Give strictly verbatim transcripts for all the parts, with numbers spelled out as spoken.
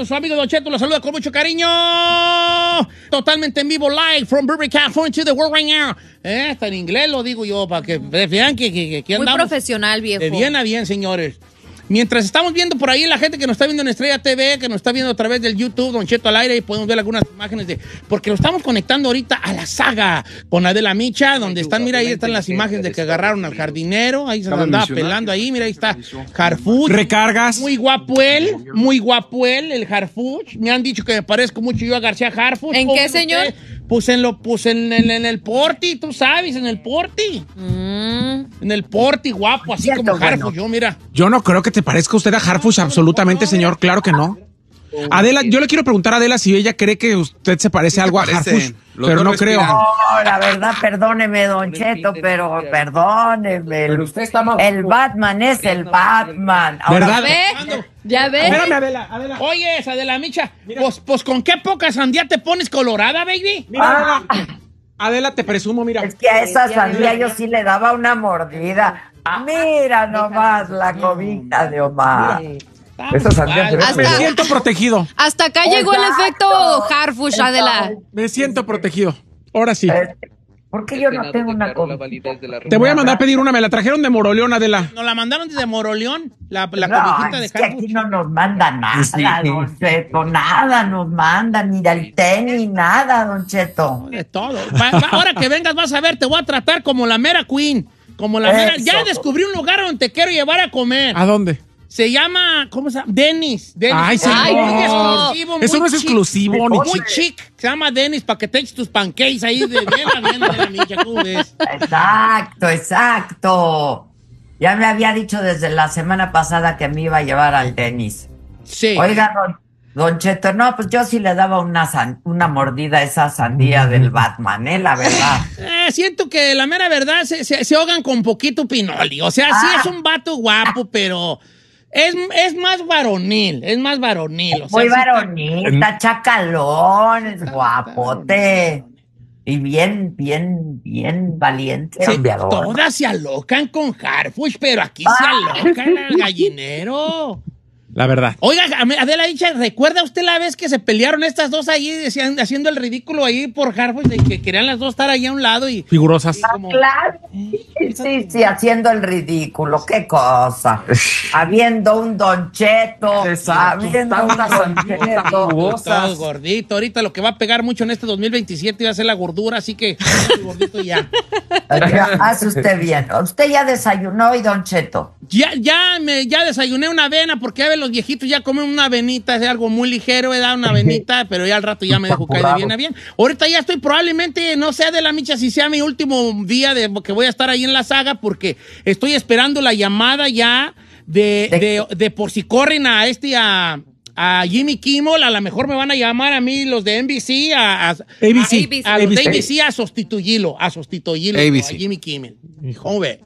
su amigo Don Cheto, los saluda con mucho cariño. Totalmente en vivo, live from Burbank, California to the world right now. Eh, hasta en inglés lo digo yo, para que vean que, que, que andamos. Muy profesional, viejo. De bien a bien, señores. Mientras estamos viendo por ahí la gente que nos está viendo en Estrella T V, que nos está viendo a través del YouTube, Don Cheto al aire, y podemos ver algunas imágenes de... Porque lo estamos conectando ahorita a la saga con Adela Micha, donde están, mira, ahí están las imágenes de que agarraron al jardinero, ahí se andaba pelando ahí, mira, ahí está Harfuch. Recargas. Muy guapo él, muy guapo él, el Harfuch. Me han dicho que me parezco mucho yo a García Harfuch. ¿En qué, señor? Pues en lo, pues en, en, en el porti, tú sabes, en el porti. Mm. En el porti, guapo, así como Harfuch, yo, mira. Yo no creo que te parezca usted a Harfuch, absolutamente, señor, claro que no. Adela, yo le quiero preguntar a Adela si ella cree que usted se parece algo a Harfuch, pero no creo. No, la verdad, perdóneme, Don Cheto, pero perdóneme. Pero usted está mal. El Batman es el Batman. Ahora, ¿verdad? ¿Ve? ¿Ya ves? Espérame, Adela, Adela. Oye, Adela Micha, pues, pues ¿con qué poca sandía te pones colorada, baby? Mira, Adela, Adela, te presumo, mira. es que a esa sandía yo sí le daba una mordida. Mira nomás la cobija de Omar. Esa sandía se ve Hasta- Me siento protegido, Hasta acá llegó el efecto Harfuch, Adela. me siento protegido. Ahora sí. ¿Por qué yo no tengo una cobija? Te voy a mandar a pedir una, me la trajeron de Moroleón, Adela. Nos la mandaron desde Moroleón, la, la No, cobijita de es que aquí Harfuch. no nos mandan nada, Sí. Don Cheto, nada nos mandan, ni del tenis, nada, Don Cheto. De todo. Va- va- ahora que vengas vas a ver, te voy a tratar como la mera queen. Como la mera... Eso. Ya descubrí un lugar donde te quiero llevar a comer. ¿A dónde? Se llama, ¿cómo se llama? Dennis. Dennis. Ay, señor. Muy exclusivo, muy Eso no es chic. exclusivo, ni Muy chic. chic. Se llama Dennis para que te eches tus pancakes ahí de bien a bien de la micha. ¿Cómo ves? Exacto, exacto. Ya me había dicho desde la semana pasada que me iba a llevar al tenis. Sí. Oiga, don, don Cheto, no, pues yo sí le daba una, san- una mordida a esa sandía del Batman, ¿eh? La verdad. Eh, siento que la mera verdad se, se, se ahogan con poquito pinoli. O sea, sí Ah. es un vato guapo, pero es, es más varonil. Es más varonil. O sea, Muy sí está- varonita, chacalón, es guapote. Y bien, bien, bien valiente. Sí, cambiador. todas se alocan con Harfuch, pero aquí se alocan al gallinero. La verdad. Oiga, Adela Micha, ¿recuerda usted la vez que se pelearon estas dos ahí, decían, haciendo el ridículo ahí por Harfuch, de que querían las dos estar ahí a un lado y... Figurosas. Ah, como- claro. Sí, sí, sí, haciendo el ridículo. Qué cosa. Habiendo un Don Cheto. Exacto, Habiendo un tantas Don sanditas Cheto. Todo gordito. Ahorita lo que va a pegar mucho en este dos mil veintisiete va a ser la gordura, así que gordito ya. Ya, hace usted bien. Usted ya desayunó y Don Cheto. Ya, ya, me, ya desayuné una avena, porque a ver, los viejitos ya comen una avenita, es algo muy ligero, ¿verdad? Una avenita, pero ya al rato ya me dejo caer de bien a bien. Ahorita ya estoy probablemente, no sé, de la Micha, si sea mi último día de que voy a estar ahí en la saga, porque estoy esperando la llamada ya de, ¿De de, de por si corren a este, a... a Jimmy Kimmel, a lo mejor me van a llamar a mí los de N B C, a, a, A B C. a, a los de A B C. A B C a sustituirlo, a sustituirlo, A B a C. Jimmy Kimmel. ¿Cómo ve?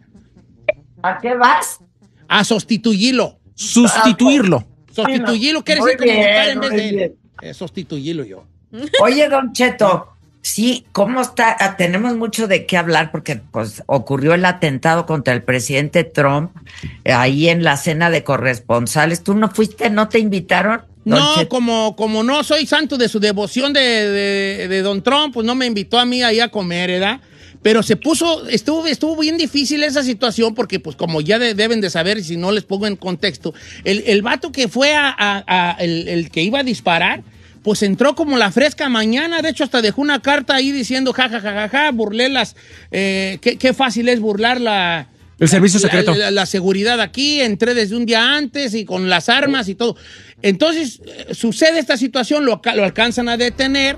¿A qué vas? A sustituirlo. Sustituirlo. Sustituirlo, quiere Muy decir como bien, votar en vez muy de él. bien. Eh, sustituirlo yo. Oye, Don Cheto, sí, ¿cómo está? Ah, tenemos mucho de qué hablar porque pues ocurrió el atentado contra el presidente Trump eh, ahí en la cena de corresponsales. ¿Tú no fuiste? ¿No te invitaron? Don No, Cheto? como, como no soy santo de su devoción de, de, de Don Trump, pues no me invitó a mí ahí a comer, ¿verdad? Pero se puso, estuvo, estuvo bien difícil esa situación porque, pues, como ya de- deben de saber, y si no les pongo en contexto, el, el vato que fue a, a- a- el, el que iba a disparar, pues entró como la fresca mañana. De hecho, hasta dejó una carta ahí diciendo, ja, ja, ja, ja, ja, burlé las, eh, qué, qué fácil es burlar la... El servicio la- secreto. La, la seguridad aquí, entré desde un día antes y con las armas y todo. Entonces, eh, sucede esta situación, lo, lo alcanzan a detener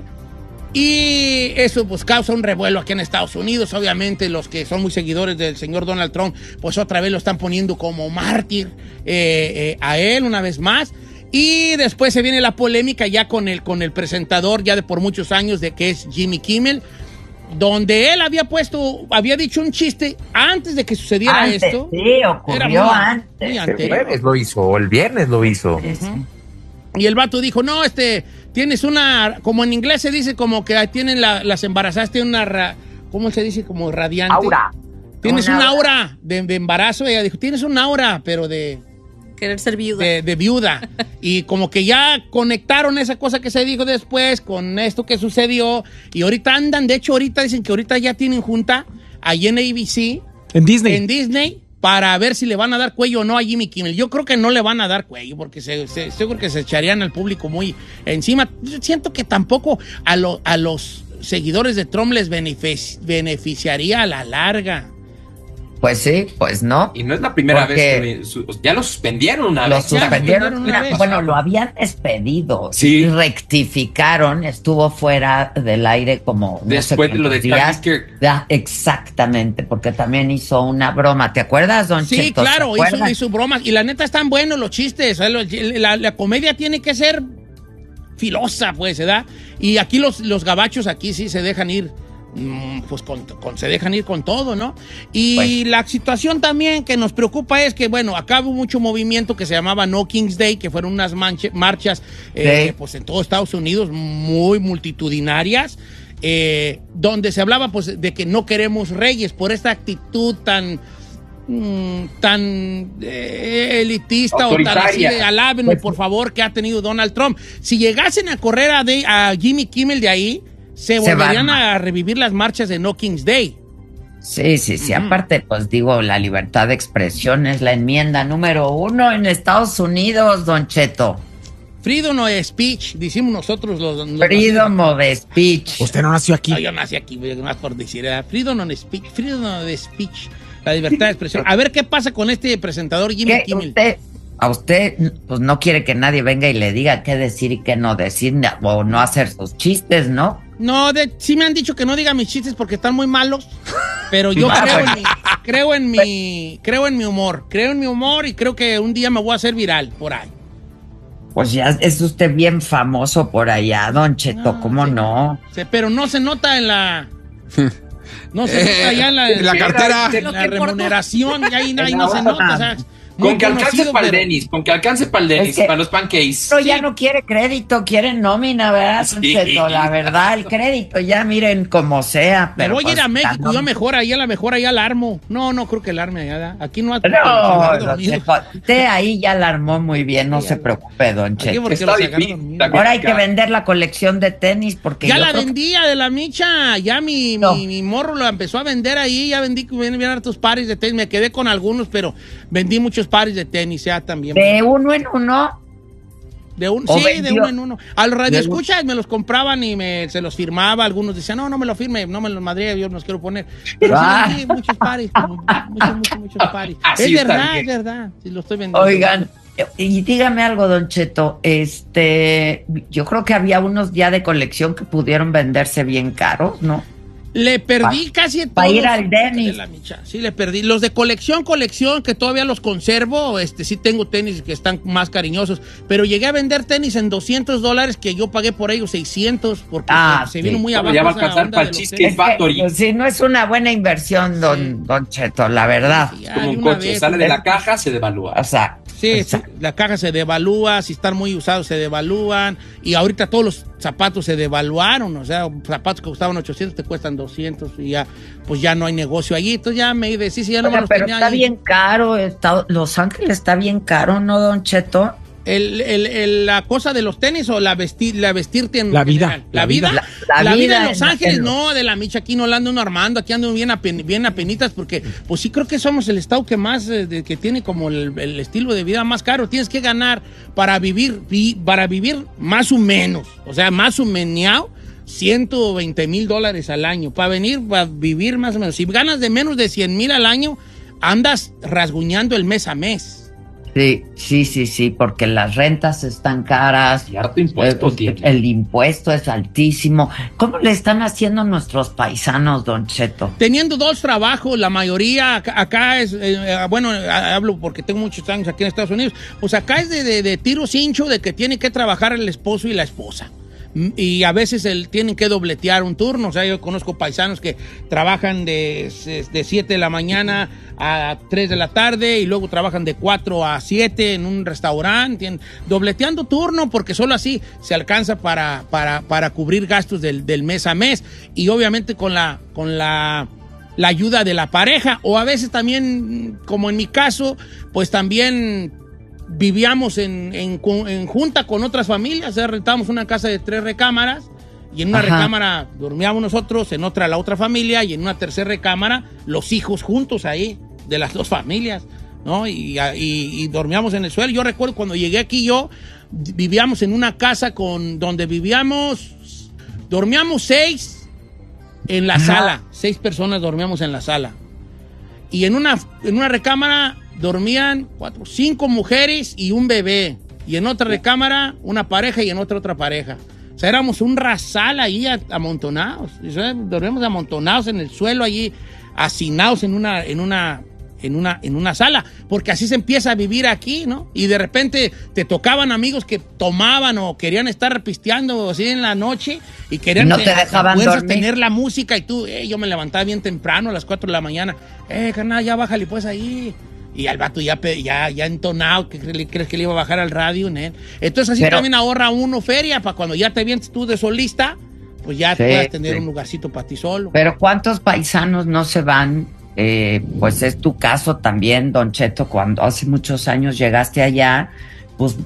y eso pues causa un revuelo aquí en Estados Unidos. Obviamente los que son muy seguidores del señor Donald Trump, pues otra vez lo están poniendo como mártir eh, eh, a él una vez más. Y después se viene la polémica ya con el, con el presentador ya de por muchos años de que es Jimmy Kimmel, donde él había puesto, había dicho un chiste antes de que sucediera Antes, esto. sí, Era ocurrió muy- antes. muy El anterior. jueves lo hizo, el viernes lo hizo. Sí, sí. Y el vato dijo, no, este, tienes una, como en inglés se dice, como que tienen la- las embarazadas, tienen una, ra- ¿cómo se dice? Como radiante. Aura. Tienes Una un aura. aura de, de embarazo. Ella dijo, tienes un aura, pero de, Querer ser viuda. De, de viuda. Y como que ya conectaron esa cosa que se dijo después con esto que sucedió. Y ahorita andan, de hecho, ahorita dicen que ahorita ya tienen junta allí en A B C. En Disney. En Disney, para ver si le van a dar cuello o no a Jimmy Kimmel. Yo creo que no le van a dar cuello, porque se, se, seguro que se echarían al público muy encima. Yo siento que tampoco a, lo, a los seguidores de Trump les benefic- beneficiaría a la larga. Pues sí, pues no. Y no es la primera Porque vez que su- ya lo suspendieron una Lo vez. suspendieron suspendieron una- una vez. Bueno, lo habían despedido. Sí. Y rectificaron, estuvo fuera del aire como no sé Después de lo de cuántos días. Travis Kirk. Ya, exactamente, porque también hizo una broma. ¿Te acuerdas, don Sí, Cheto? claro, ¿Se hizo, acuerdan? hizo bromas. Y la neta están buenos los chistes. ¿eh? La, la comedia tiene que ser filosa, pues, ¿verdad? Y aquí los, los gabachos aquí sí se dejan ir, mm, pues con, con- se dejan ir con todo, ¿no? Y Pues. la situación también que nos preocupa es que, bueno, acá hubo mucho movimiento que se llamaba No King's Day, que fueron unas manche- marchas, eh, Sí. pues en todo Estados Unidos, muy multitudinarias, eh, donde se hablaba, pues, de que no queremos reyes por esta actitud tan... mm, tan eh, elitista o tan así Autoritaria. de alábenme, por favor, que ha tenido Donald Trump. Si llegasen a correr a, de- a Jimmy Kimmel de ahí, se, Se volverían van. a revivir las marchas de No King's Day. Sí, sí, sí. Ujú. Aparte, pues digo, la libertad de expresión es la enmienda número uno en Estados Unidos, don Cheto. Freedom of speech, decimos nosotros los... los Freedom of speech. Usted no nació aquí. No, yo nací aquí, más por decir, ¿verdad? Freedom of speech, freedom of speech, la libertad de expresión. A ver qué pasa con este presentador Jimmy ¿Qué? Kimmel. Usted, a usted, pues no quiere que nadie venga y le diga qué decir y qué no decir, ni- o no hacer sus chistes, ¿no? No, de, sí me han dicho que no diga mis chistes porque están muy malos, pero yo Ah, creo, bueno. en mi, creo en mi creo en mi humor, creo en mi humor y creo que un día me voy a hacer viral por ahí. Pues ya es usted bien famoso por allá, don Cheto, No, ¿cómo sí. no? Se- pero no se nota en la no se nota allá en la, En la cartera. en la remuneración, y ahí, ahí no se nota, o sea, muy Con que alcance conocido, para el pero- Denis, con que alcance para el Denis, Es que- para los pancakes. Pero ya no quiere crédito, quiere nómina, ¿verdad, don Sí. Cheto? La verdad, el crédito ya miren como sea. Me Pero voy a ir pues, a México, no- yo mejor ahí, a la mejor allá la armo. No, no creo que la arme allá. ¿da? Aquí no hay No, don Cheto, usted ahí ya la armó muy bien, no Sí, se ya. preocupe, don Aquí Cheto. porque Está los agarro difícil dormidos. también. Ahora hay que vender la colección de tenis porque Ya yo la creo que- vendía de la micha, ya mi, No. mi, mi morro lo empezó a vender ahí, ya vendí bien, bien hartos pares de tenis, me quedé con algunos, pero vendí muchos pares de tenis ya también. de uno en uno. De un, ¿O sí, de vendió? uno en uno. A los De radioescuchas me los compraban y me, se los firmaba, algunos decían, no, no me lo firme, no me los madre, yo no los quiero poner. Pero Ah. sí, vendí muchos pares, como muchos, muchos, muchos pares. Así Es está verdad, bien. es verdad, sí, lo estoy vendiendo. Oigan, y dígame algo, don Cheto, este, yo creo que había unos ya de colección que pudieron venderse bien caros, ¿no? Le perdí casi pa' todos ir al los Dennis. de la micha. Sí, le perdí. Los de colección, colección, que todavía los conservo. Este, sí tengo tenis que están más cariñosos. Pero llegué a vender tenis en doscientos dólares que yo pagué por ellos seiscientos porque Ah, se sí. vino muy Bueno, abajo. ya va a esa alcanzar onda para de el los Cheesecake tenis. Factory. Pues, sí, no es una buena inversión, don, Sí. don Cheto, la verdad. Sí, Como hay un una coche, vez, sale una de la vez. caja, se devalúa. O sea, Sí, sí, exacto. la caja se devalúa, si están muy usados se devalúan y ahorita todos los zapatos se devaluaron, o sea, zapatos que costaban ochocientos te cuestan doscientos y ya, pues ya no hay negocio allí, entonces ya me decí, si ya no me Oiga, los pero tenía está ahí. bien caro, está- Los Ángeles está bien caro, ¿no, don Cheto? El, el- el- la cosa de los tenis o la vestir, la vestirte en La vida, general? la La vida. vida. La, La- la vida vida en Los en- Ángeles, en- no, de la micha aquí no la ando uno armando, aquí ando bien, apen- bien apenitas porque pues sí creo que somos el estado que más, eh, de- que tiene como el, el estilo de vida más caro. Tienes que ganar para vivir, vi- para vivir más o menos, o sea, más o menos ciento veinte mil dólares al año. Para venir, para vivir más o menos. Si ganas de menos de cien mil al año, andas rasguñando el mes a mes. Sí, sí, sí, sí, porque las rentas están caras. Y harto impuesto Eh, tiene. El impuesto es altísimo. ¿Cómo le están haciendo nuestros paisanos, don Cheto? Teniendo dos trabajos, la mayoría acá, acá es, eh, bueno, a- hablo porque tengo muchos años aquí en Estados Unidos, pues acá es de, de, de tiro cincho de que tiene que trabajar el esposo y la esposa. Mm, Y a veces el, tienen que dobletear un turno. O sea, yo conozco paisanos que trabajan de, de siete de la mañana a tres de la tarde y luego trabajan de cuatro a siete en un restaurante, tienen- dobleteando turno porque solo así se alcanza para, para, para cubrir gastos del, del mes a mes. Y obviamente con la, con la, la ayuda de la pareja o a veces también, como en mi caso, pues también vivíamos en, en, en junta con otras familias, o sea, rentábamos una casa de tres recámaras y en una Ajá. recámara dormíamos nosotros, en otra la otra familia y en una tercera recámara los hijos juntos ahí, de las dos familias, ¿no? Y, y, y dormíamos en el suelo. Yo recuerdo cuando llegué aquí yo, vivíamos en una casa con donde vivíamos, dormíamos seis en la Ajá. sala, seis personas dormíamos en la sala. Y en una, en una recámara dormían cuatro, cinco mujeres y un bebé. Y en otra recámara una pareja y en otra otra pareja. O sea, éramos un rasal ahí amontonados. O sea, dormíamos amontonados en el suelo allí, hacinados en una, en una, en una, en una sala. Porque así se empieza a vivir aquí, ¿no? Y de repente te tocaban amigos que tomaban o querían estar pisteando así en la noche y querían no te te, dejaban dormir. Tener la música y tú, eh, yo me levantaba bien temprano a las cuatro de la mañana. Eh, carnal, ya bájale pues ahí. Y al vato ya, ya, ya entonado, ¿qué crees que le iba a bajar al radio? ¿no? Entonces así Pero, también ahorra uno feria para cuando ya te vienes tú de solista, pues ya sí, puedas tener sí. un lugarcito para ti solo. Pero ¿cuántos paisanos no se van? Eh, pues es tu caso también, Don Cheto, cuando hace muchos años llegaste allá, pues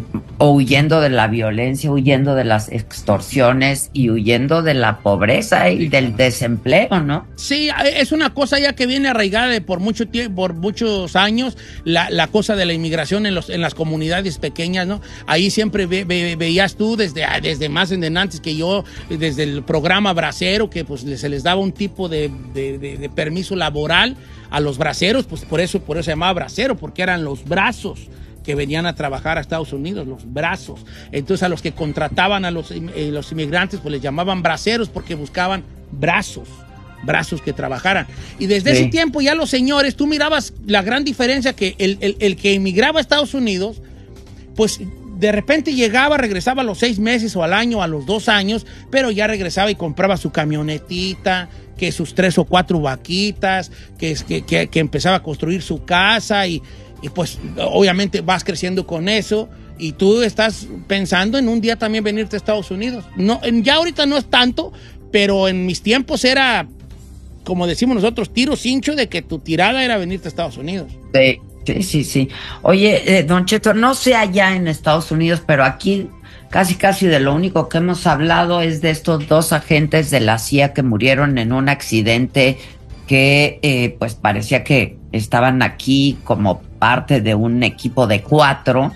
o huyendo de la violencia, huyendo de las extorsiones y huyendo de la pobreza y sí, del claro. desempleo, ¿no? Sí, es una cosa ya que viene arraigada de por mucho tiempo, por muchos años, la, la cosa de la inmigración en los en las comunidades pequeñas, ¿no? Ahí siempre ve, ve, veías tú desde, desde más en antes que yo, desde el programa bracero, que pues se les daba un tipo de, de, de, de permiso laboral a los braceros, pues por eso, por eso se llamaba bracero, porque eran los brazos que venían a trabajar a Estados Unidos, los brazos. Entonces a los que contrataban a los, eh, los inmigrantes, pues les llamaban braceros porque buscaban brazos, brazos que trabajaran. Y desde sí. ese tiempo ya los señores, tú mirabas la gran diferencia que el, el, el que emigraba a Estados Unidos, pues de repente llegaba, regresaba a los seis meses o al año, a los dos años, pero ya regresaba y compraba su camionetita, que sus tres o cuatro vaquitas, que, que, que, que empezaba a construir su casa y Y pues obviamente vas creciendo con eso y tú estás pensando en un día también venirte a Estados Unidos. No, ya ahorita no es tanto, pero en mis tiempos era, como decimos nosotros, tiro cincho de que tu tirada era venirte a Estados Unidos. Sí, sí, sí. sí. Oye, eh, Don Cheto, no sé allá en Estados Unidos, pero aquí casi casi de lo único que hemos hablado es de estos dos agentes de la C I A que murieron en un accidente que eh, pues parecía que estaban aquí como parte de un equipo de cuatro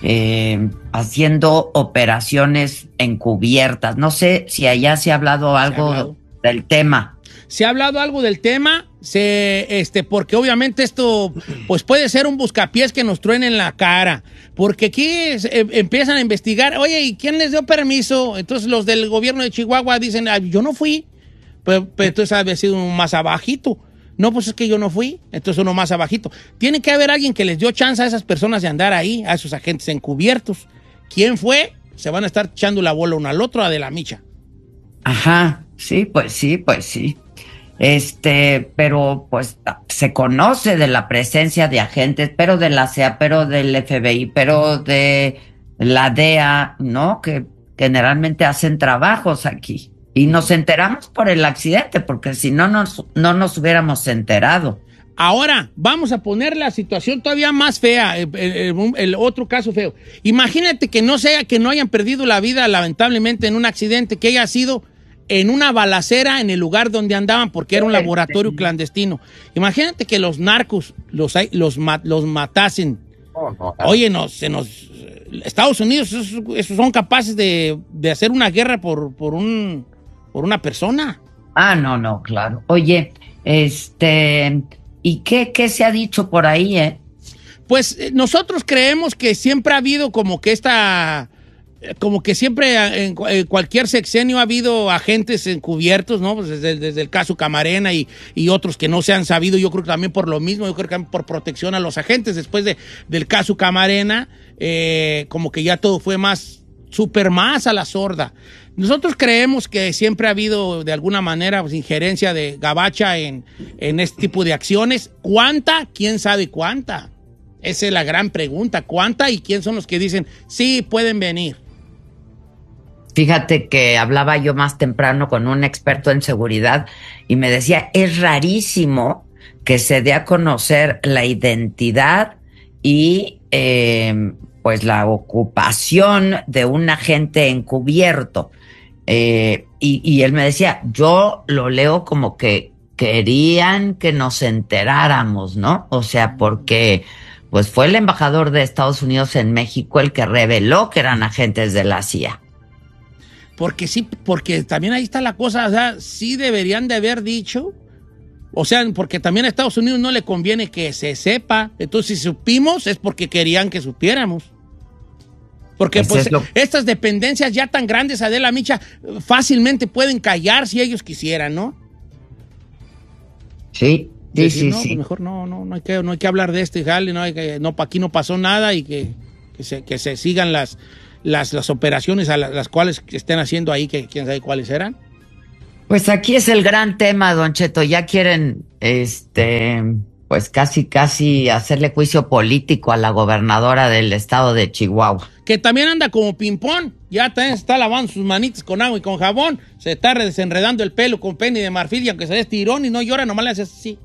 eh, haciendo operaciones encubiertas. No sé si allá se ha hablado algo ha hablado. del tema. Se ha hablado algo del tema, se, este, porque obviamente esto pues puede ser un buscapiés que nos truene en la cara, porque aquí es, eh, empiezan a investigar, oye, ¿y quién les dio permiso? Entonces los del gobierno de Chihuahua dicen, ah, yo no fui, pero, pero entonces había sido más abajito. No, pues es que yo no fui, entonces uno más abajito. Tiene que haber alguien que les dio chance a esas personas de andar ahí, a esos agentes encubiertos. ¿Quién fue? Se van a estar echando la bola uno al otro, a de la micha. Ajá, sí, pues sí, pues sí. Este, pero pues se conoce de la presencia de agentes, pero de la C E A, pero del F B I, pero de la D E A, ¿no? Que generalmente hacen trabajos aquí. Y nos enteramos por el accidente, porque si no nos, no nos hubiéramos enterado. Ahora, vamos a poner la situación todavía más fea, el, el, el otro caso feo. Imagínate que no sea que no hayan perdido la vida, lamentablemente, en un accidente, que haya sido en una balacera en el lugar donde andaban, porque era un laboratorio clandestino. Imagínate que los narcos los, los, los matasen. Oye, no, se nos... Estados Unidos, esos, esos son capaces de, de hacer una guerra por, por un... por una persona. Ah, no, no, claro. Oye, este, ¿y qué, qué se ha dicho por ahí, eh? Pues eh, nosotros creemos que siempre ha habido como que esta, como que siempre en, en cualquier sexenio ha habido agentes encubiertos, ¿no? Pues desde, desde el caso Camarena y, y otros que no se han sabido, yo creo que también por lo mismo, yo creo que por protección a los agentes, después de, del caso Camarena, eh, como que ya todo fue más, súper más a la sorda. Nosotros creemos que siempre ha habido de alguna manera pues, injerencia de gabacha en, en este tipo de acciones. ¿Cuánta? ¿Quién sabe cuánta? Esa es la gran pregunta. ¿Cuánta y quién son los que dicen sí, pueden venir? Fíjate que hablaba yo más temprano con un experto en seguridad y me decía, es rarísimo que se dé a conocer la identidad y eh, pues la ocupación de un agente encubierto. Eh, y, y él me decía, yo lo leo como que querían que nos enteráramos, ¿no? O sea, porque pues fue el embajador de Estados Unidos en México el que reveló que eran agentes de la C I A. Porque sí, porque también ahí está la cosa, o sea, sí deberían de haber dicho, o sea, porque también a Estados Unidos no le conviene que se sepa, entonces si supimos es porque querían que supiéramos. Porque Eso pues es lo- estas dependencias ya tan grandes, Adela Micha, fácilmente pueden callar si ellos quisieran, ¿no? Sí, sí, Decir, sí, no, sí. pues mejor no, no, no hay que, no hay que hablar de esto, y jale, no hay que, no, aquí no pasó nada y que, que se, que se sigan las, las, las operaciones a la- las cuales estén haciendo ahí, que quién sabe cuáles eran. Pues aquí es el gran tema, Don Cheto. Ya quieren, este, pues casi, casi hacerle juicio político a la gobernadora del estado de Chihuahua. Que también anda como ping-pong, ya también se está lavando sus manitas con agua y con jabón, se está desenredando el pelo con penny de marfil y aunque se dé tirón y no llora, nomás le hace así.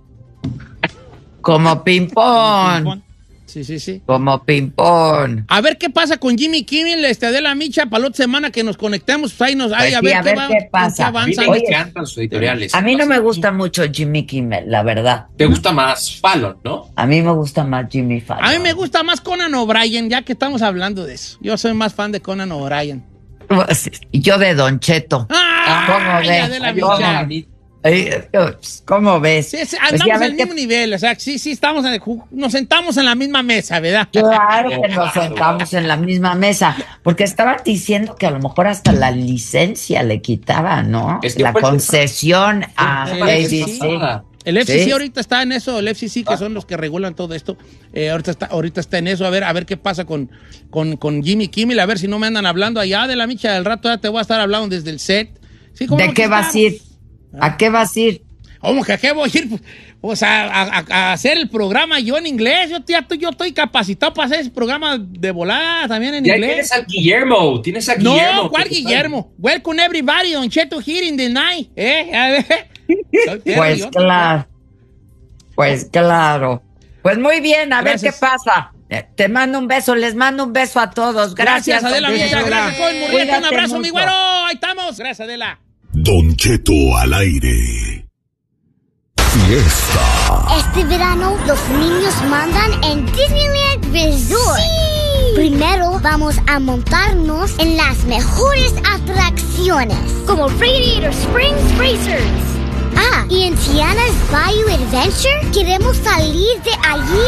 Como ping-pong. Sí, sí, sí. Como ping-pong. A ver qué pasa con Jimmy Kimmel, este, Adela Micha, para la otra semana que nos conectemos, pues ahí nos, ahí, Pues a sí, ver, a qué, ver va- qué en pasa. A mí avanzan. me Oye, encantan sus editoriales. A mí no me gusta mucho Jimmy Kimmel, la verdad. Te gusta más Fallon, ¿no? A mí me gusta más Jimmy Fallon. A mí me gusta más Conan O'Brien, ya que estamos hablando de eso. Yo soy más fan de Conan O'Brien. Y yo de Don Cheto. ¡Ah! ¿Cómo ves? Adela ¿Cómo? Micha. A mí- Eh, ¿Cómo ves? Sí, sí, Pues andamos ya ves al que- mismo nivel, o sea, sí, sí, estamos en el ju- nos sentamos en la misma mesa, ¿verdad? Claro que nos sentamos en la misma mesa, porque estaban diciendo que a lo mejor hasta la licencia le quitaban, ¿no? Es que La fue- concesión a Sí, A B sí, C. sí. El F C C Sí. ahorita está en eso, el F C C que son los que regulan todo esto, eh, ahorita, está, ahorita está en eso, a ver, a ver qué pasa con, con, con Jimmy Kimmel, a ver si no me andan hablando allá de la Micha, del rato ya te voy a estar hablando desde el set. Sí, ¿cómo ¿De no qué que vas a estamos? ir? ¿A qué vas a ir? ¿Cómo que a qué voy a ir? Pues, pues a, a- a hacer el programa yo en inglés, yo, ya estoy, yo estoy capacitado para hacer ese programa de volada también en Ya inglés. tienes a Guillermo, tienes a Guillermo. No, ¿cuál que te está- Guillermo? Welcome everybody, Don Cheto here in the night. ¿Eh? A ver. Soy perro, Pues yo. claro. Pues claro. Pues muy bien, a Gracias. ver qué pasa. Eh, Te mando un beso, les mando un beso a todos. Gracias. Gracias, Adela don Micha. Cheto. Gracias, Cohen Murrieta. Un Cuídate abrazo, mi mucho. güero. Ahí estamos. Gracias, Adela. Don Cheto al aire. Fiesta. Este verano los niños mandan en Disneyland Resort. ¡Sí! Primero vamos a montarnos en las mejores atracciones, como Radiator Springs Racers. Ah, y en Tiana's Bayou Adventure queremos salir de allí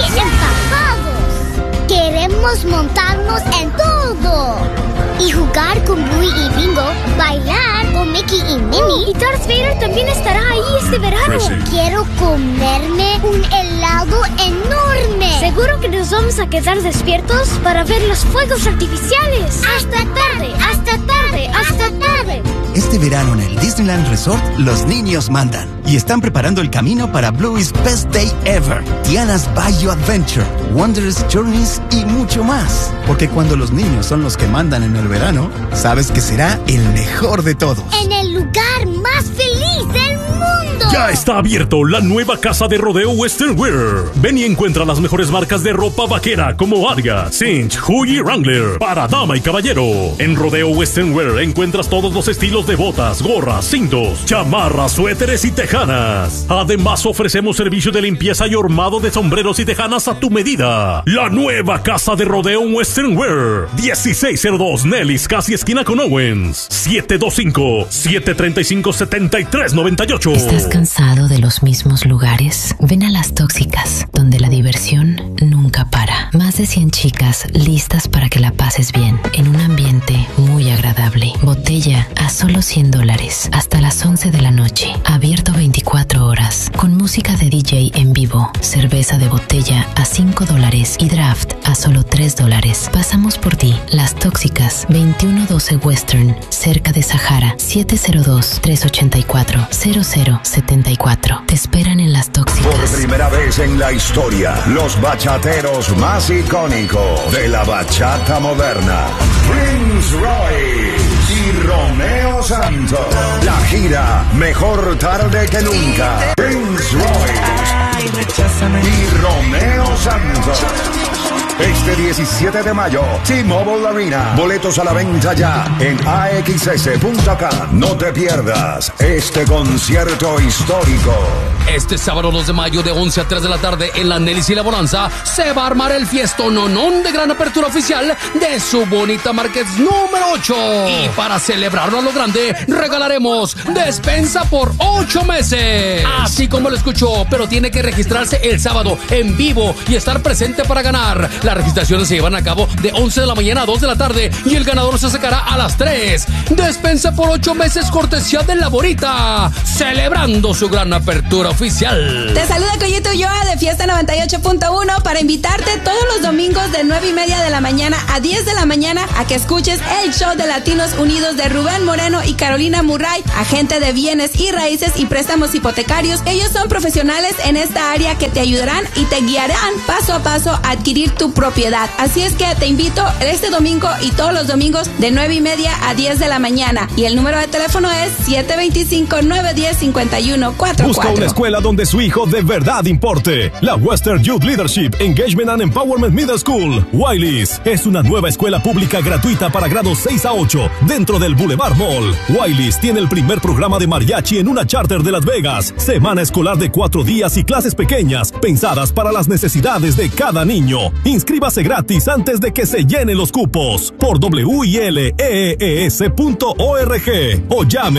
empapados. Queremos montarnos en todo y jugar con Bluey y Bingo, bailar con Mickey y Minnie. Y Darth Vader también estará ahí este verano. Quiero comerme un helado enorme. Seguro que nos vamos a quedar despiertos para ver los fuegos artificiales. Hasta tarde, hasta tarde, hasta tarde. Este verano en el Disneyland Resort, los niños mandan y están preparando el camino para Bluey's Best Day Ever, Tiana's Bayou Adventure, Wondrous Journeys y mucho más. Porque cuando los niños son los que mandan en el verano, sabes que será el mejor de todos. En el lugar más feliz del mundo. Ya está abierto la nueva casa de rodeo Western Wear. Ven y encuentra las mejores marcas de ropa vaquera como Arga, Cinch, Huey y Wrangler para dama y caballero. En Rodeo Western Wear encuentras todos los estilos de botas, gorras, cintos, chamarras, suéteres y tejanas. Además ofrecemos servicio de limpieza y hormado de sombreros y tejanas a tu medida. La nueva casa de rodeo Western Wear. dieciséis cero dos Nellis, casi esquina con Owens. siete dos cinco, siete tres cinco, siete tres nueve ocho. ¿Estás cansado de los mismos lugares? Ven a Las Tóxicas, donde la diversión nunca para. Más de cien chicas listas para que la pases bien, en un ambiente muy agradable. Botella a solo cien dólares, hasta las once de la noche. Abierto veinticuatro horas, con música de D J en vivo. Cerveza de botella a cinco dólares y draft a solo tres dólares. Pasamos por ti. Las Tóxicas, veintiuno doce Western, cerca de Sahara, siete cero dos, tres ocho cuatro, cero cero siete cuatro. Te esperan en Las Por Tóxicas. primera vez en la historia, los bachateros más icónicos de la bachata moderna, Prince Royce y Romeo Santos. La gira Mejor Tarde que Nunca. Prince Royce y Romeo Santos. Este diecisiete de mayo, T-Mobile Arena. Boletos a la venta ya en A X S punto com. No te pierdas este concierto histórico. Este sábado dos de mayo de once a tres de la tarde en la Nelis y la Bonanza se va a armar el fiestononón de gran apertura oficial de su bonita Markets número ocho. Y para celebrarlo a lo grande, regalaremos despensa por ocho meses. Así como lo escuchó, pero tiene que registrarse el sábado en vivo y estar presente para ganar. Las registraciones se llevan a cabo de once de la mañana a dos de la tarde y el ganador se sacará a las tres. Despensa por ocho meses cortesía de La Bonita, celebrando su gran apertura oficial. Te saluda Coyito Ulloa de Fiesta noventa y ocho punto uno para invitarte todos los domingos de nueve y media de la mañana a diez de la mañana a que escuches el show de Latinos Unidos de Rubén Moreno y Carolina Murray, agente de bienes y raíces y préstamos hipotecarios. Ellos son profesionales en esta área que te ayudarán y te guiarán paso a paso a adquirir tu propiedad. Así es que te invito este domingo y todos los domingos de nueve y media a diez de la mañana. Y el número de teléfono es siete dos cinco, nueve uno cero, cinco uno cuatro cuatro. Busca una escuela donde su hijo de verdad importe. La Western Youth Leadership Engagement and Empowerment Middle School, Wiley's, es una nueva escuela pública gratuita para grados seis a ocho dentro del Boulevard Mall. Wiley's tiene el primer programa de mariachi en una charter de Las Vegas. Semana escolar de cuatro días y clases pequeñas pensadas para las necesidades de cada niño. Inscríbase gratis antes de que se llenen los cupos por W I L E E S punto org o llame